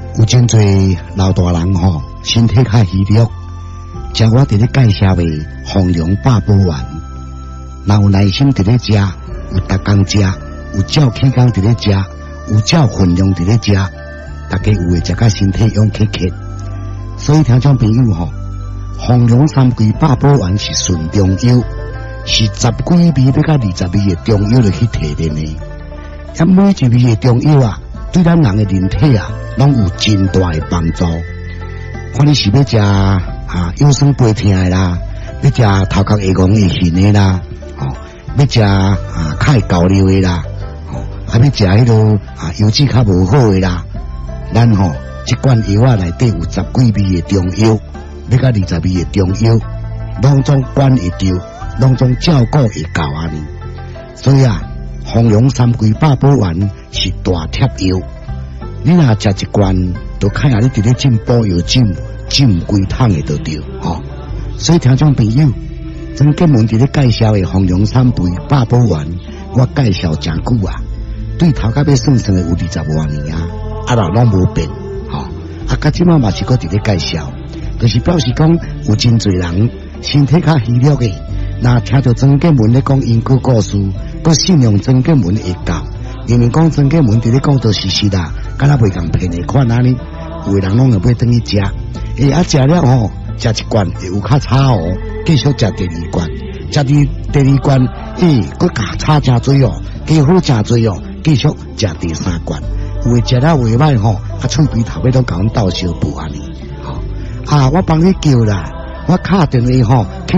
有真侪老大人吼，身体较虚弱，像我伫咧介绍的丰隆八宝丸，若有耐心伫咧食，有逐工食，有照起工伫咧食，有照分量伫咧食，大家有会食甲身体勇气克。所以听众朋友吼，丰隆三桂八宝丸是纯中药，是10几味要甲20味的中药来去提炼的。啊，每一味的中药啊，对咱人的人体啊，拢有真大的帮助。看你是要食腰酸背痛的啦，要食头壳会戆会晕的啦，要食较会交流的啦，要食迄个油脂较无好的啦，咱这罐药啊内底有10几味的中药，要甲20味的中药，拢总管会着，拢总照顾会到安尼。所以啊，丰隆三桂八宝丸是大贴药，你若食一罐，就看下你伫咧进补药浸规桶的就对所以听众朋友，曾建文伫咧介绍的丰隆三桂八宝丸，我介绍真久啊，对头壳要算算的有20多年啊，拢无变到即马嘛是搁伫咧介绍，就是表示讲有真侪人身体较虚弱的，若听到曾建文咧讲因果故事，搁信用曾建文会教，明明讲曾建文伫咧讲到事实啦，敢若袂共骗的款安尼，有的人拢会转去食，食了食一罐会有较差继续食第二罐，食第二罐搁加差真多加好真多继续食第3罐。有诶食了袂歹喙鼻头尾都甲阮斗相补安尼我帮你叫啦，我敲电话去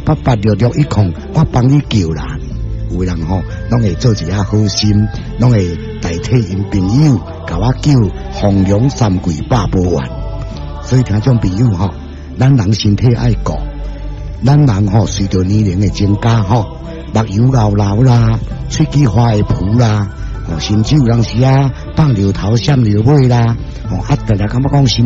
22886610，我帮你叫啦。有诶人拢会做一下好心，拢会代替因朋友甲我叫丰隆三桂八宝丸。所以听众朋友咱人身体爱顾，咱人随着年龄的增加目睭老啦，喙齿花会浮啦。甚至有人时放尿头闪尿尾啦，大家感觉讲